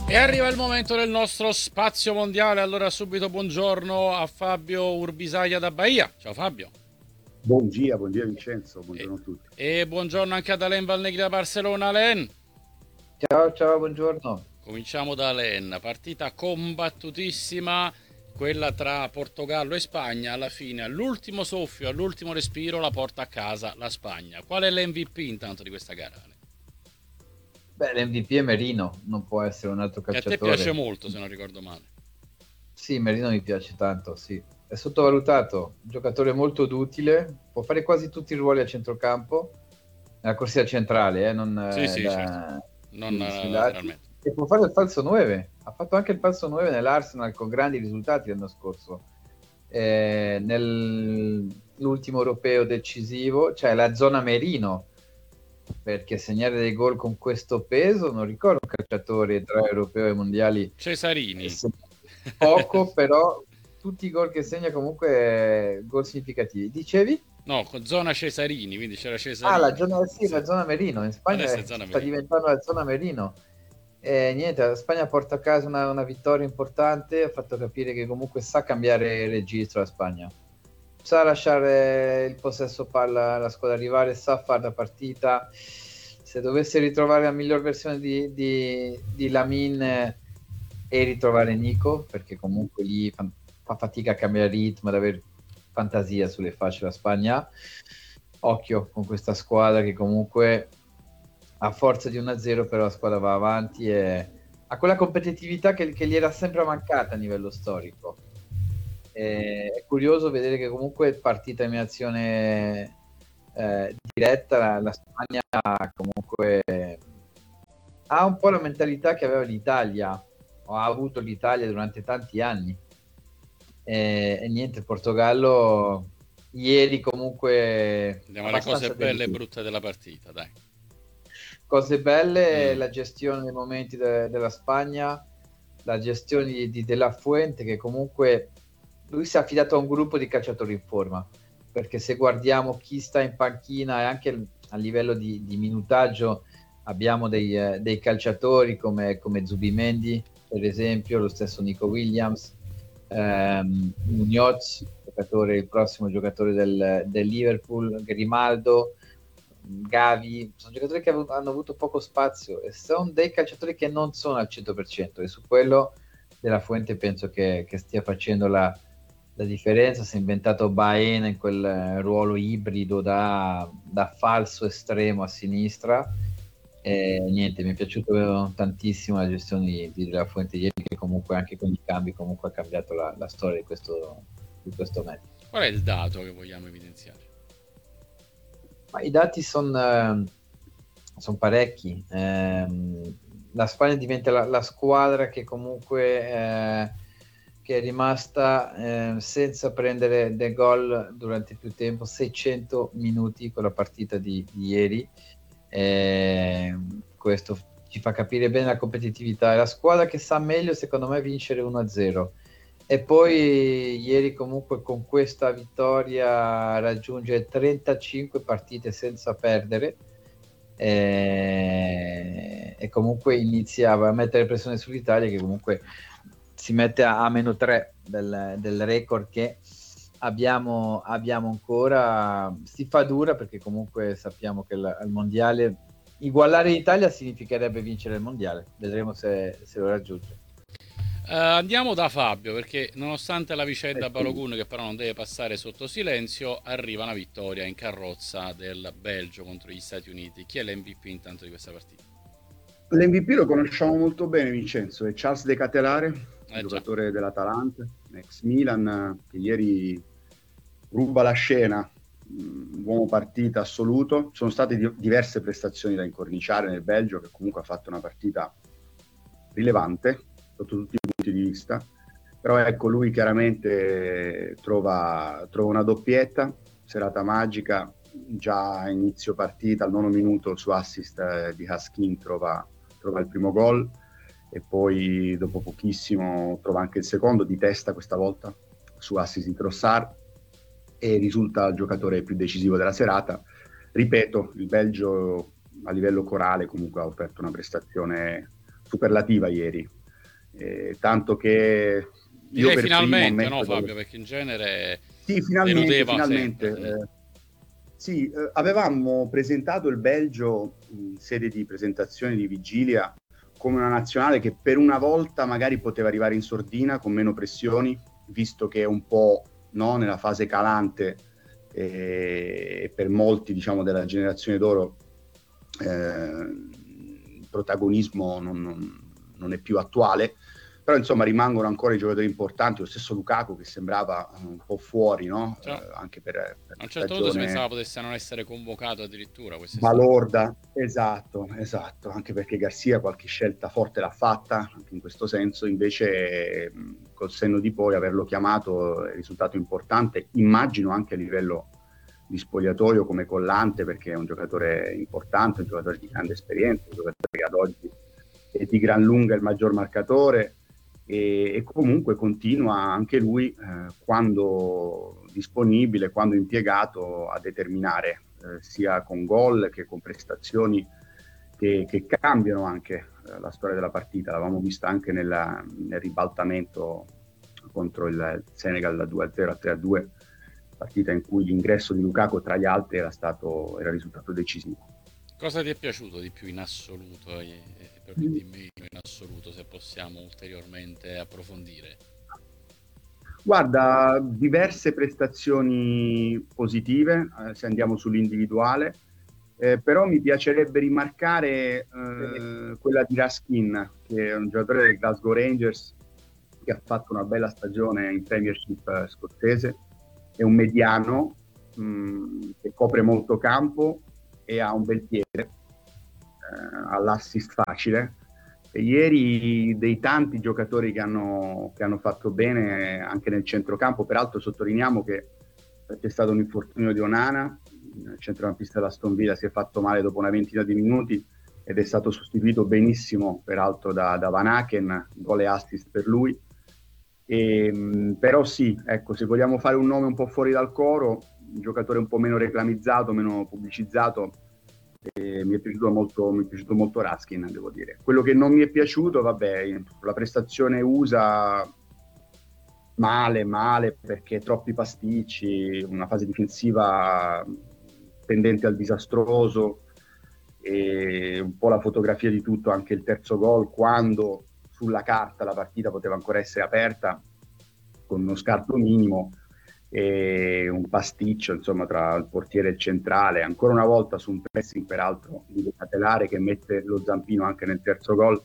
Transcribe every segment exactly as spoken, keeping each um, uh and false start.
E arriva il momento del nostro spazio mondiale, allora subito buongiorno a Fabio Urbisaglia da Bahia. Ciao Fabio. Buongiorno, buongiorno Vincenzo, E, buongiorno a tutti. e buongiorno anche ad Alain Valnegri da Barcellona. Alain. Ciao, ciao, buongiorno. Cominciamo da Alain, partita combattutissima, quella tra Portogallo e Spagna. Alla fine, all'ultimo soffio, all'ultimo respiro, la porta a casa la Spagna. Qual è l'M V P intanto di questa gara, Alain? Beh, l'M V P è Merino, non può essere un altro Che a calciatore. te piace molto, se non ricordo male. Sì, Merino mi piace tanto, sì. È sottovalutato, un giocatore molto duttile, può fare quasi tutti i ruoli a centrocampo, nella corsia centrale, eh, non Sì, eh, sì, da, certo. Non sui, sui lati. lateralmente. E può fare il falso nove, ha fatto anche il falso nove nell'Arsenal con grandi risultati l'anno scorso. Eh, nell'ultimo europeo decisivo, cioè la zona Merino, perché segnare dei gol con questo peso non ricordo un calciatore tra europeo e mondiali Cesarini. Poco, però tutti i gol che segna comunque gol significativi. Dicevi? No, con zona Cesarini, quindi c'era Cesarini. Ah, la zona, sì, Sì. la zona Merino, in Spagna Adesso è è, zona sta Merino. diventando la zona Merino. E niente, la Spagna porta a casa una, una vittoria importante, ha fatto capire che comunque sa cambiare registro la Spagna. Sa lasciare il possesso palla alla squadra rivale, sa fare la partita. Se dovesse ritrovare la miglior versione di, di, di Lamin e ritrovare Nico, perché comunque lì fa, fa fatica a cambiare ritmo, ad avere fantasia sulle facce la Spagna. Occhio con questa squadra che comunque a forza di uno a zero però la squadra va avanti e ha quella competitività che, che gli era sempre mancata a livello storico. E è curioso vedere che comunque partita eliminazione eh, diretta la, la Spagna comunque ha un po' la mentalità che aveva l'Italia o ha avuto l'Italia durante tanti anni e, e niente, il Portogallo ieri comunque andiamo alle cose belle e brutte della partita, dai. Cose belle, mm. la gestione dei momenti de- della Spagna, la gestione di, di De La Fuente, che comunque lui si è affidato a un gruppo di calciatori in forma, perché se guardiamo chi sta in panchina e anche a livello di, di minutaggio abbiamo dei, eh, dei calciatori come, come Zubimendi, per esempio, lo stesso Nico Williams, ehm, Muñoz, giocatore, il prossimo giocatore del, del Liverpool, Grimaldo, Gavi, sono giocatori che hanno avuto poco spazio e sono dei calciatori che non sono al cento per cento e su quello della Fuente penso che, che stia facendo la, la differenza. Si è inventato Baena in quel ruolo ibrido da, da falso estremo a sinistra e niente, mi è piaciuto tantissimo la gestione di, di della Fuente ieri, che comunque anche con i cambi comunque ha cambiato la, la storia di questo, di questo match. Qual è il dato che vogliamo evidenziare? Ma i dati sono eh, son parecchi. Eh, la Spagna diventa la, la squadra che comunque eh, che è rimasta eh, senza prendere dei gol durante più tempo, seicento minuti con la partita di, di ieri. Eh, questo ci fa capire bene la competitività. È la squadra che sa meglio, secondo me, vincere uno a zero. E poi ieri comunque con questa vittoria raggiunge trentacinque partite senza perdere e, e comunque iniziava a mettere pressione sull'Italia, che comunque si mette a, a meno tre del, del record che abbiamo, abbiamo ancora. Si fa dura perché comunque sappiamo che il, il mondiale, ugualare l'Italia significherebbe vincere il mondiale, vedremo se, se lo raggiunge. Uh, andiamo da Fabio, perché nonostante la vicenda Balogun, che però non deve passare sotto silenzio, arriva una vittoria in carrozza del Belgio contro gli Stati Uniti. Chi è l'M V P intanto di questa partita? L'M V P lo conosciamo molto bene, Vincenzo, è Charles De Ketelare, eh giocatore già. dell'Atalanta, ex Milan, che ieri ruba la scena, um, uomo partita assoluto. Sono state di- diverse prestazioni da incorniciare nel Belgio, che comunque ha fatto una partita rilevante sotto tutti i punti di vista, però ecco, lui chiaramente trova, trova una doppietta, serata magica, già a inizio partita, al nono minuto su assist eh, di Haskin trova, trova il primo gol e poi dopo pochissimo trova anche il secondo, di testa questa volta, su assist di Trossard, e risulta il giocatore più decisivo della serata. Ripeto, il Belgio a livello corale comunque ha offerto una prestazione superlativa ieri. eh, tanto che io Direi per finalmente, primo no ammetto Fabio, che... perché in genere Sì, finalmente, deludeva finalmente. sempre. eh, sì, eh, avevamo presentato il Belgio in sede di presentazione di vigilia come una nazionale che per una volta magari poteva arrivare in sordina con meno pressioni, visto che è un po', no, nella fase calante eh, e per molti, diciamo, della generazione d'oro eh, il protagonismo non, non- non è più attuale. Però insomma rimangono ancora i giocatori importanti, lo stesso Lukaku che sembrava eh, un po' fuori, no? Cioè, Eh, anche per, per a la un certo punto si stagione pensava potesse non essere convocato addirittura quest'estate. balorda. Esatto, esatto, anche perché Garcia qualche scelta forte l'ha fatta, anche in questo senso, invece mh, col senno di poi averlo chiamato è risultato importante, immagino anche a livello di spogliatoio come collante, perché è un giocatore importante, un giocatore di grande esperienza, un giocatore che ad oggi è di gran lunga il maggior marcatore e, e comunque continua anche lui eh, quando disponibile, quando impiegato a determinare eh, sia con gol che con prestazioni che, che cambiano anche eh, la storia della partita. L'avevamo vista anche nella, nel ribaltamento contro il Senegal da due a zero a tre a due, partita in cui l'ingresso di Lukaku tra gli altri era stato era risultato decisivo. Cosa ti è piaciuto di più in assoluto e, e proprio di meno in assoluto, se possiamo ulteriormente approfondire? Guarda, diverse prestazioni positive, eh, se andiamo sull'individuale, eh, però mi piacerebbe rimarcare eh, quella di Raskin, che è un giocatore del Glasgow Rangers che ha fatto una bella stagione in Premiership eh, scozzese, è un mediano mh, che copre molto campo e ha un bel piede, eh, ha l'assist facile. E ieri dei tanti giocatori che hanno, che hanno fatto bene anche nel centrocampo, peraltro sottolineiamo che c'è stato un infortunio di Onana, il centrocampista dell'Aston Villa si è fatto male dopo una ventina di minuti ed è stato sostituito benissimo peraltro da, da Van Aken, gol e assist per lui. E, però sì, ecco, se vogliamo fare un nome un po' fuori dal coro, un giocatore un po' meno reclamizzato, meno pubblicizzato, eh, mi è piaciuto molto, mi è piaciuto molto Raskin, devo dire. Quello che non mi è piaciuto, vabbè, la prestazione U S A male, male, perché troppi pasticci, una fase difensiva tendente al disastroso e un po' la fotografia di tutto, anche il terzo gol, quando sulla carta la partita poteva ancora essere aperta con uno scarto minimo e un pasticcio insomma tra il portiere e il centrale, ancora una volta su un pressing peraltro di Catelare che mette lo zampino anche nel terzo gol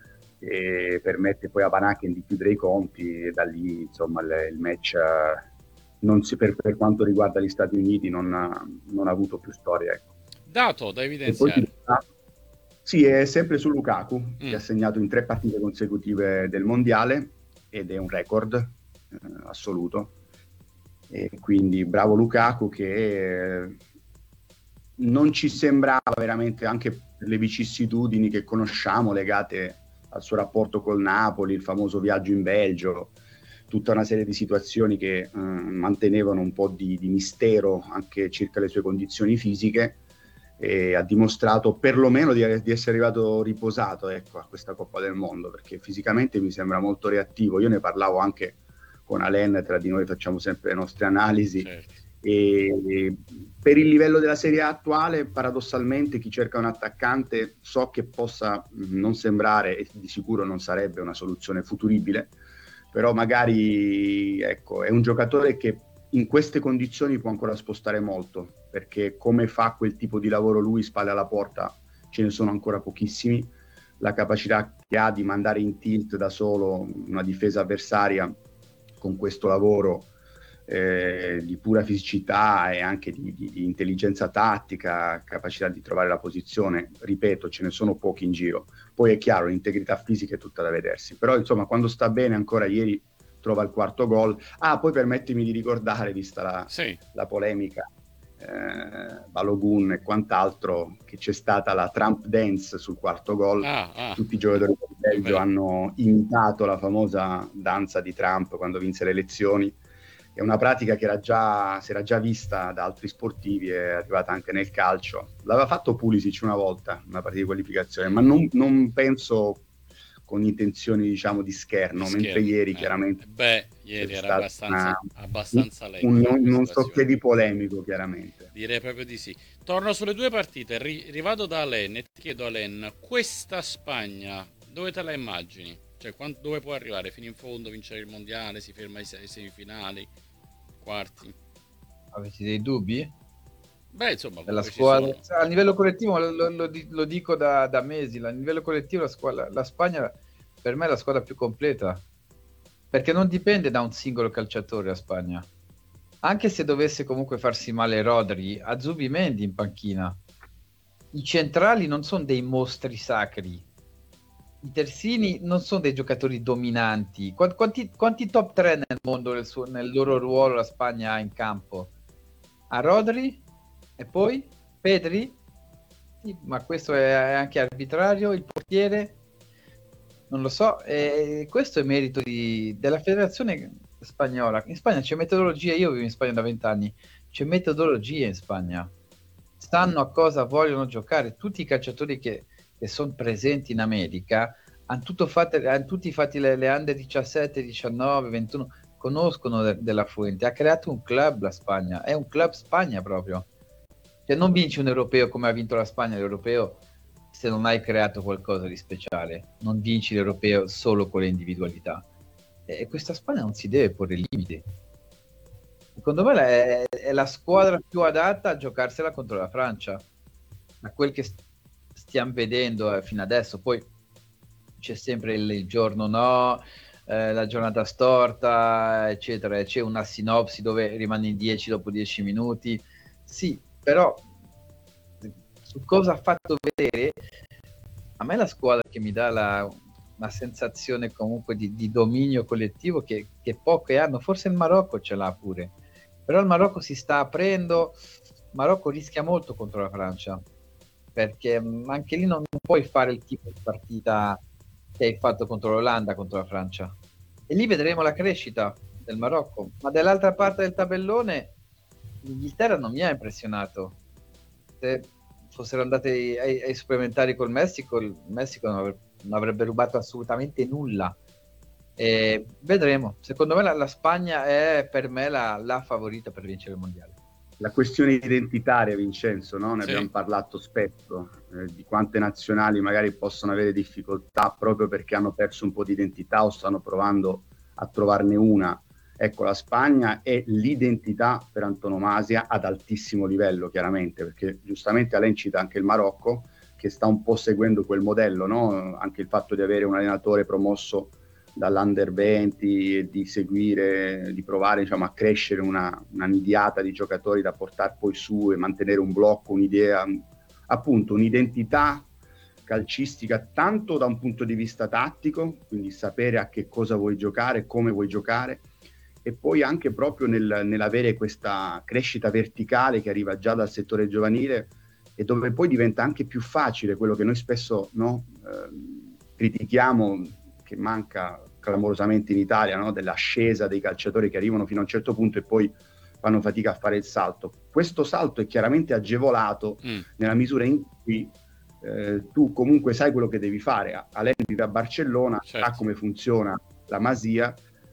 e permette poi a Van Aken di chiudere i conti e da lì insomma il, il match non si, per, per quanto riguarda gli Stati Uniti non ha, non ha avuto più storia, ecco. Dato da E poi evidenziare. sì, è sempre su Lukaku, Mm. che ha segnato in tre partite consecutive del mondiale ed è un record eh, assoluto. E quindi bravo Lukaku che eh, non ci sembrava veramente, anche per le vicissitudini che conosciamo legate al suo rapporto col Napoli, il famoso viaggio in Belgio, tutta una serie di situazioni che eh, mantenevano un po' di, di mistero anche circa le sue condizioni fisiche. E ha dimostrato perlomeno di, di essere arrivato riposato, ecco, a questa Coppa del Mondo, perché fisicamente mi sembra molto reattivo. Io ne parlavo anche con Alain, tra di noi facciamo sempre le nostre analisi. Certo. E, e per il livello della Serie A attuale, paradossalmente, chi cerca un attaccante so che possa non sembrare, e di sicuro non sarebbe una soluzione futuribile, però magari ecco, è un giocatore che in queste condizioni può ancora spostare molto, perché come fa quel tipo di lavoro lui spalle alla porta ce ne sono ancora pochissimi. La capacità che ha di mandare in tilt da solo una difesa avversaria con questo lavoro eh, di pura fisicità e anche di, di, di intelligenza tattica, capacità di trovare la posizione, ripeto, ce ne sono pochi in giro. Poi è chiaro, l'integrità fisica è tutta da vedersi, però insomma quando sta bene, ancora ieri trova il quarto gol. Ah, poi permettimi di ricordare, vista la, Sì. la polemica eh, Balogun e quant'altro, che c'è stata la Trump dance sul quarto gol. Ah, ah. Tutti i giocatori del Belgio Beh. hanno imitato la famosa danza di Trump quando vinse le elezioni. È una pratica che era già, si era già vista da altri sportivi, è arrivata anche nel calcio. L'aveva fatto Pulisic una volta, una partita di qualificazione, ma non, non penso con intenzioni diciamo di scherno, Di mentre scherno, ieri eh. chiaramente Beh, ieri c'è era stata abbastanza, una- abbastanza lenta un, come non, non so che situazione. di polemico chiaramente. Direi proprio di sì. Torno sulle due partite, ri- rivado da Alen e ti chiedo Alen, questa Spagna dove te la immagini? Cioè quan- dove può arrivare? Fino in fondo, vincere il mondiale, si ferma ai se- ai semifinali, quarti? Avete dei dubbi? Beh, insomma, Della comunque ci squadra sono. a livello collettivo, lo, lo- lo di- lo dico da, da mesi, a livello collettivo la, squadra, la Spagna per me è la squadra più completa, perché non dipende da un singolo calciatore la Spagna. Anche se dovesse comunque farsi male Rodri, ha Zubimendi in panchina. I centrali non sono dei mostri sacri. I terzini non sono dei giocatori dominanti. Qua- Quanti, quanti top tre nel mondo, nel, suo- nel loro ruolo, la Spagna ha in campo? A Rodri? E poi? Pedri? Sì, ma questo è anche arbitrario. Il portiere? Non lo so. E questo è merito di- della federazione spagnola. In Spagna c'è metodologia. Io vivo in Spagna da vent'anni. C'è metodologia in Spagna. Sanno a cosa vogliono giocare. Tutti i calciatori che, che sono presenti in America hanno, tutto fatto, hanno tutti fatti le, le under diciassette, diciannove, ventuno. Conoscono de- della Fuente. Ha creato un club la Spagna. È un club Spagna proprio. Cioè non vinci un europeo come ha vinto la Spagna l'europeo se non hai creato qualcosa di speciale. Non vinci l'europeo solo con le individualità. E questa Spagna non si deve porre limiti. Secondo me è, è la squadra più adatta a giocarsela contro la Francia. Da quel che st- stiamo vedendo eh, fino adesso. Poi c'è sempre il, il giorno no, eh, la giornata storta, eccetera. C'è una sinopsi dove rimane in dieci dopo dieci minuti. Sì, però su cosa ha fatto vedere, a me la squadra che mi dà la, una sensazione comunque di, di dominio collettivo che, che poche hanno, forse il Marocco ce l'ha pure, però il Marocco si sta aprendo, il Marocco rischia molto contro la Francia, perché mh, anche lì non, non puoi fare il tipo di partita che hai fatto contro l'Olanda, contro la Francia, e lì vedremo la crescita del Marocco, ma dall'altra parte del tabellone l'Inghilterra non mi ha impressionato. Se fossero andati ai, ai supplementari col Messico, il Messico non avrebbe, non avrebbe rubato assolutamente nulla. E vedremo. Secondo me la, la Spagna è per me la, la favorita per vincere il mondiale. La questione identitaria, Vincenzo, no? Ne Sì. abbiamo parlato spesso, eh, di quante nazionali magari possono avere difficoltà proprio perché hanno perso un po' di identità o stanno provando a trovarne una. Ecco, la Spagna è l'identità per antonomasia ad altissimo livello, chiaramente, perché giustamente Alain cita anche il Marocco, che sta un po' seguendo quel modello, no? Anche il fatto di avere un allenatore promosso dall'Under venti e di seguire, di provare diciamo, a crescere una, una nidiata di giocatori da portare poi su e mantenere un blocco, un'idea, appunto un'identità calcistica tanto da un punto di vista tattico, quindi sapere a che cosa vuoi giocare, come vuoi giocare, e poi anche proprio nel, nell'avere questa crescita verticale che arriva già dal settore giovanile e dove poi diventa anche più facile quello che noi spesso no, eh, critichiamo, che manca clamorosamente in Italia, no? Dell'ascesa dei calciatori che arrivano fino a un certo punto e poi fanno fatica a fare il salto. Questo salto è chiaramente agevolato mm. nella misura in cui eh, tu comunque sai quello che devi fare. Alain vive a Barcellona, certo. Sa come funziona la Masia.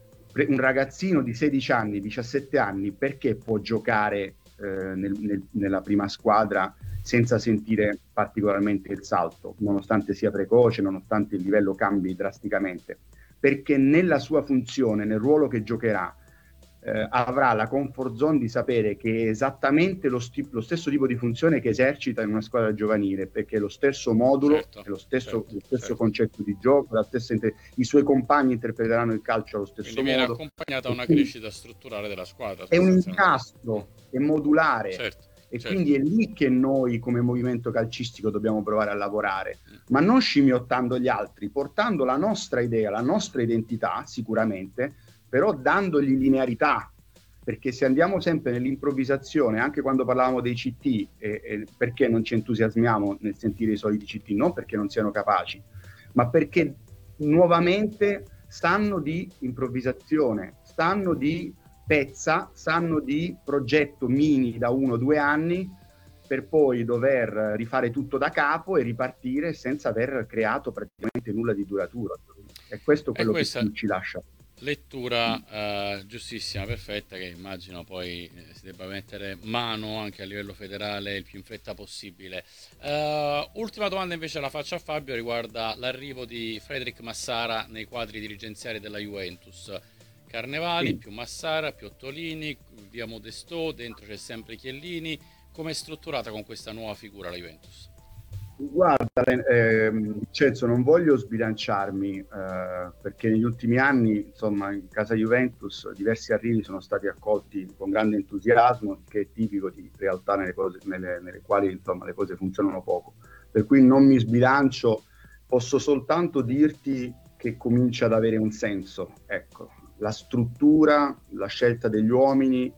Un ragazzino di sedici anni, diciassette anni, perché può giocare eh, nel, nel, nella prima squadra senza sentire particolarmente il salto, nonostante sia precoce, nonostante il livello cambi drasticamente? Perché nella sua funzione, nel ruolo che giocherà, eh, avrà la comfort zone di sapere che è esattamente lo, sti- lo stesso tipo di funzione che esercita in una squadra giovanile, perché è lo stesso modulo, certo, è lo stesso, certo, lo stesso certo. concetto di gioco, la stessa inter- i suoi compagni interpreteranno il calcio allo stesso quindi modo. Viene accompagnata a una crescita strutturale della squadra. È un incastro, è modulare. Certo. E certo. quindi è lì che noi come movimento calcistico dobbiamo provare a lavorare, ma non scimmiottando gli altri, portando la nostra idea, la nostra identità sicuramente, però dandogli linearità, perché se andiamo sempre nell'improvvisazione, anche quando parlavamo dei C T, eh, eh, perché non ci entusiasmiamo nel sentire i soliti C T? Non perché non siano capaci, ma perché nuovamente sanno di improvvisazione, sanno di pezza, sanno di progetto mini da uno o due anni per poi dover rifare tutto da capo e ripartire senza aver creato praticamente nulla di duraturo. E questo è quello che questa... ci lascia. Lettura uh, giustissima, perfetta, che immagino poi eh, si debba mettere mano anche a livello federale il più in fretta possibile. Uh, ultima domanda invece la faccio a Fabio, riguarda l'arrivo di Frederic Massara nei quadri dirigenziali della Juventus. Carnevali, sì. più Massara, più Ottolini, via Modesto, dentro c'è sempre Chiellini. Come è strutturata con questa nuova figura la Juventus? Guarda, ehm, Cenzo, non voglio sbilanciarmi eh, perché negli ultimi anni, insomma, in casa Juventus diversi arrivi sono stati accolti con grande entusiasmo, che è tipico di realtà nelle, cose, nelle, nelle quali insomma, le cose funzionano poco. Per cui non mi sbilancio, posso soltanto dirti che comincia ad avere un senso. Ecco, la struttura, la scelta degli uomini,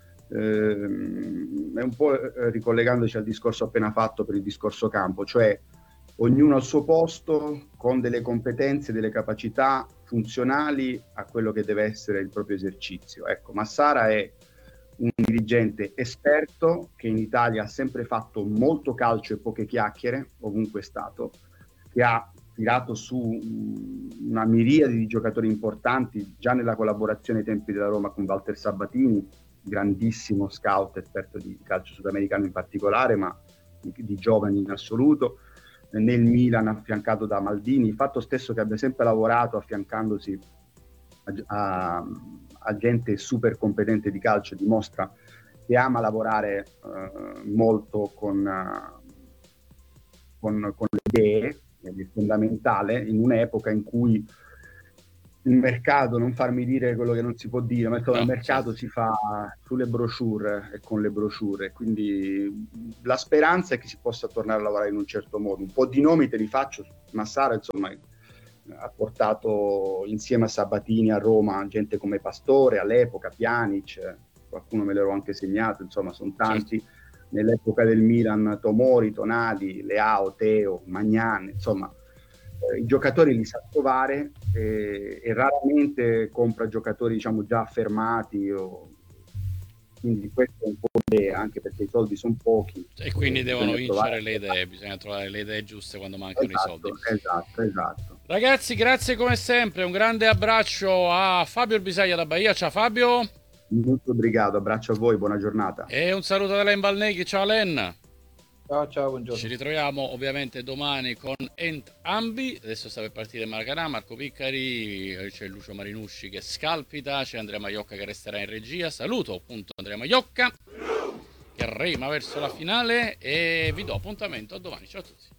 Ehm, è un po' eh, ricollegandoci al discorso appena fatto per il discorso campo, cioè ognuno al suo posto con delle competenze, delle capacità funzionali a quello che deve essere il proprio esercizio. Ecco, Massara è un dirigente esperto che in Italia ha sempre fatto molto calcio e poche chiacchiere, ovunque è stato, che ha tirato su una miriade di giocatori importanti già nella collaborazione ai tempi della Roma con Walter Sabatini, grandissimo scout, esperto di calcio sudamericano in particolare, ma di, di giovani in assoluto. Nel Milan affiancato da Maldini, il fatto stesso che abbia sempre lavorato affiancandosi a, a, a gente super competente di calcio dimostra che ama lavorare eh, molto con, uh, con, con le idee, ed è fondamentale in un'epoca in cui il mercato, non farmi dire quello che non si può dire, ma insomma, no, il mercato certo. si fa sulle brochure e con le brochure, quindi la speranza è che si possa tornare a lavorare in un certo modo. Un po' di nomi te li faccio. Massara insomma ha portato insieme a Sabatini a Roma gente come Pastore all'epoca, Pjanic, qualcuno me l'ero anche segnato, insomma sono tanti. Certo. Nell'epoca del Milan Tomori, Tonali, Leao, Teo, Magnan, insomma i giocatori li sa trovare e, e raramente compra giocatori diciamo già affermati o... quindi questo è un po' l'idea, anche perché i soldi sono pochi e quindi devono vincere trovare... le idee, bisogna trovare le idee giuste quando mancano esatto, i soldi. Esatto, esatto. Ragazzi, grazie come sempre, un grande abbraccio a Fabio Bisaglia da Bahia. Ciao Fabio. Molto obrigado, abbraccio a voi, buona giornata. E un saluto da Len Balneghi, ciao Len. Ciao, ciao, buongiorno. Ci ritroviamo ovviamente domani con entrambi. Adesso sta per partire Maracanã, Marco Piccari, c'è Lucio Marinusci che scalpita, c'è Andrea Maiocca che resterà in regia. Saluto appunto Andrea Maiocca che rema verso la finale e vi do appuntamento a domani. Ciao a tutti.